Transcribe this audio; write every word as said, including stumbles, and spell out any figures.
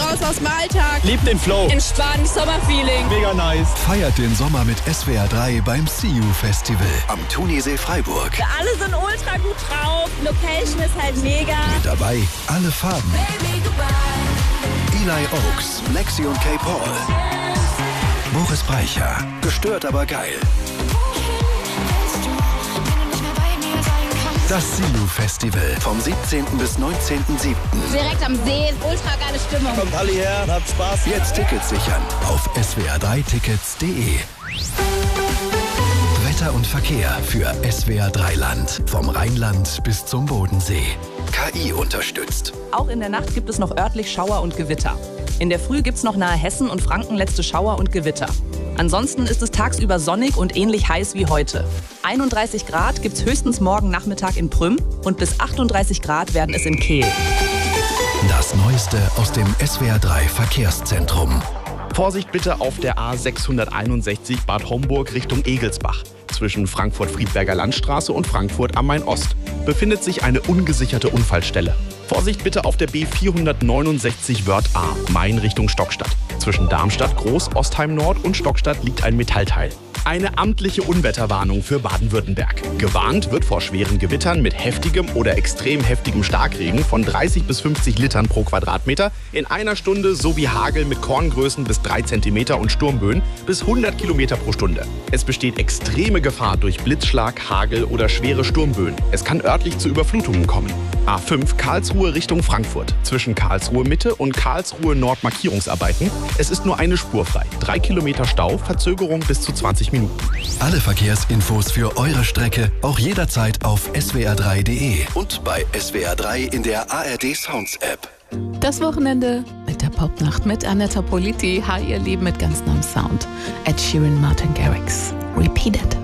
Raus aus dem Alltag. Liebt den Flow. Entspannt, Sommerfeeling. Mega nice. Feiert den Sommer mit S W R drei beim See You Festival am Thunisee Freiburg. Alle sind ultra gut drauf. Location ist halt mega. Mit dabei alle Farben. Eli Oaks, Lexi und Kay Paul. Boris Brejcha, gestört aber geil. Das See You Festival vom siebzehnten bis neunzehnten siebten Direkt am See, ultra geile Stimmung. Kommt alle her, habt Spaß. Jetzt Tickets sichern auf s w r drei tickets punkt d e. Wetter und Verkehr für S W R drei Land. Vom Rheinland bis zum Bodensee. K I unterstützt. Auch in der Nacht gibt es noch örtlich Schauer und Gewitter. In der Früh gibt es noch nahe Hessen und Franken letzte Schauer und Gewitter. Ansonsten ist es tagsüber sonnig und ähnlich heiß wie heute. einunddreißig Grad gibt es höchstens morgen Nachmittag in Prüm und bis achtunddreißig Grad werden es in Kehl. Das Neueste aus dem S W R drei Verkehrszentrum. Vorsicht bitte auf der A sechshunderteinundsechzig Bad Homburg Richtung Egelsbach. Zwischen Frankfurt-Friedberger Landstraße und Frankfurt am Main-Ost befindet sich eine ungesicherte Unfallstelle. Vorsicht bitte auf der B vierhundertneunundsechzig Wörth A, Main Richtung Stockstadt. Zwischen Darmstadt Groß, Ostheim Nord und Stockstadt liegt ein Metallteil. Eine amtliche Unwetterwarnung für Baden-Württemberg. Gewarnt wird vor schweren Gewittern mit heftigem oder extrem heftigem Starkregen von dreißig bis fünfzig Litern pro Quadratmeter in einer Stunde sowie Hagel mit Korngrößen bis drei Zentimeter und Sturmböen bis hundert Kilometer pro Stunde. Es besteht extreme Gefahr durch Blitzschlag, Hagel oder schwere Sturmböen. Es kann örtlich zu Überflutungen kommen. A fünf Karlsruhe Richtung Frankfurt. Zwischen Karlsruhe Mitte und Karlsruhe Nord Markierungsarbeiten. Es ist nur eine Spur frei. Drei Kilometer Stau, Verzögerung bis zu zwanzig Minuten. Alle Verkehrsinfos für eure Strecke auch jederzeit auf s w r drei punkt d e und bei S W R drei in der A R D Sounds App. Das Wochenende mit der Popnacht mit Anetta Politi. Hi, ihr Lieben, mit ganz neuem Sound. Ed Sheeran, Martin Garrix. Repeat it.